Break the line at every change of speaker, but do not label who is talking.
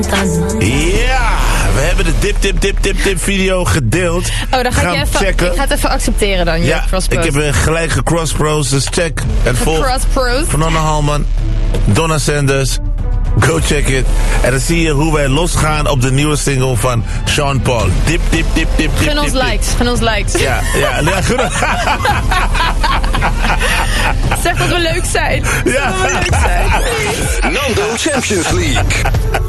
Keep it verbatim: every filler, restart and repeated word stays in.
Ja, we hebben de dip, dip, dip, dip, dip video gedeeld.
Oh, dan ga
Gaan
ik even,
checken.
ik ga het even accepteren dan,
Ja, ik heb uh, gelijk gecrossprose, dus check het volgende.
Crossprose.
Van Nonna Halman, Donna Sanders, go check it. En dan zie je hoe wij losgaan op de nieuwe single van Sean Paul. Dip, dip, dip, dip, dip.
Gun ons
dip,
likes, gun ons likes.
Ja, ja, ja, gun ons.
Zeg dat we leuk zijn.
Ja.
Dat we leuk zijn.
Nando Champions League.